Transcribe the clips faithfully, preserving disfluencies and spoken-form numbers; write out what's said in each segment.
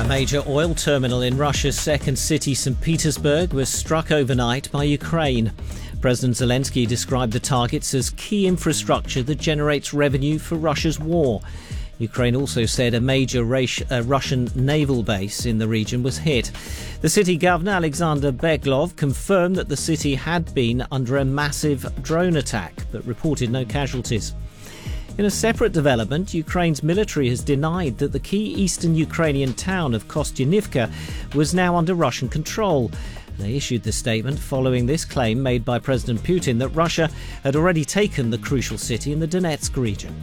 A major oil terminal in Russia's second city, Saint Petersburg, was struck overnight by Ukraine. President Zelensky described the targets as key infrastructure that generates revenue for Russia's war. Ukraine also said a major Russian naval base in the region was hit. The city governor, Alexander Beglov, confirmed that the city had been under a massive drone attack, but reported no casualties. In a separate development, Ukraine's military has denied that the key eastern Ukrainian town of Kostyanivka was now under Russian control. They issued the statement following this claim made by President Putin that Russia had already taken the crucial city in the Donetsk region.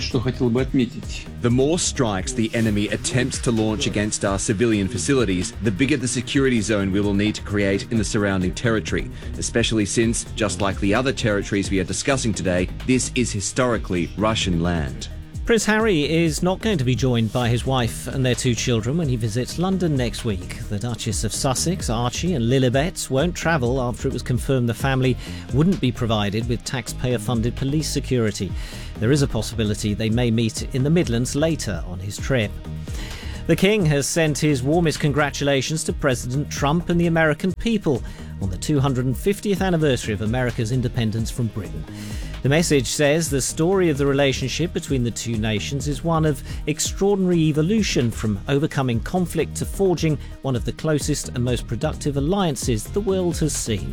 The more strikes the enemy attempts to launch against our civilian facilities, the bigger the security zone we will need to create in the surrounding territory, especially since, just like the other territories we are discussing today, this is historically Russian land. Prince Harry is not going to be joined by his wife and their two children when he visits London next week. The Duchess of Sussex, Archie and Lilibet won't travel after it was confirmed the family wouldn't be provided with taxpayer-funded police security. There is a possibility they may meet in the Midlands later on his trip. The King has sent his warmest congratulations to President Trump and the American people on the two hundred fiftieth anniversary of America's independence from Britain. The message says the story of the relationship between the two nations is one of extraordinary evolution, from overcoming conflict to forging one of the closest and most productive alliances the world has seen.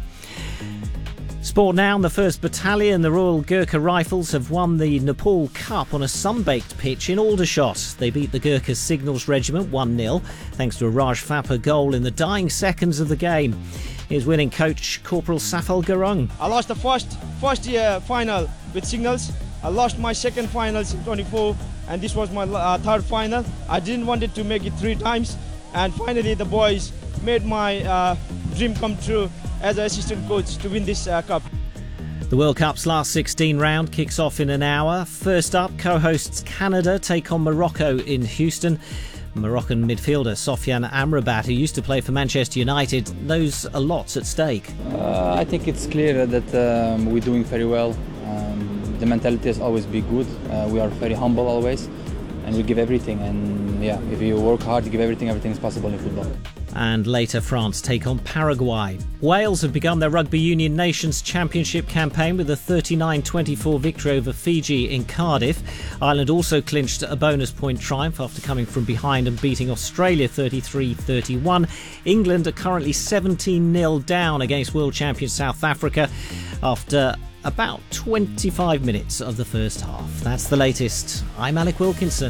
Sport now. The first Battalion, the Royal Gurkha Rifles, have won the Nepal Cup on a sun-baked pitch in Aldershot. They beat the Gurkha Signals Regiment one nil thanks to a Raj Thapar goal in the dying seconds of the game. Here's winning coach Corporal Safal Gurung. I lost the first first year final with Signals. I lost my second finals in twenty-four, and this was my uh, third final. I didn't want it to make it three times, and finally the boys made my uh, dream come true as an assistant coach to win this uh, cup. The World Cup's last sixteen round kicks off in an hour. First up, co-hosts Canada take on Morocco in Houston. Moroccan midfielder Sofiane Amrabat, who used to play for Manchester United, knows a lot's at stake. Uh, I think it's clear that um, we're doing very well. Um, the mentality has always been good. Uh, we are very humble always, and we give everything. And yeah, if you work hard, you give everything, everything is possible in football. And later, France take on Paraguay. Wales have begun their Rugby Union Nations Championship campaign with a thirty-nine twenty-four victory over Fiji in Cardiff. Ireland also clinched a bonus point triumph after coming from behind and beating Australia thirty-three thirty-one. England are currently seventeen nil down against world champion South Africa after about twenty-five minutes of the first half. That's the latest. I'm Alec Wilkinson.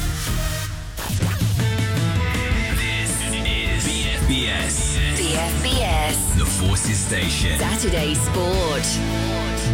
B F B S. B F B S. The Forces Station. Saturday Sport.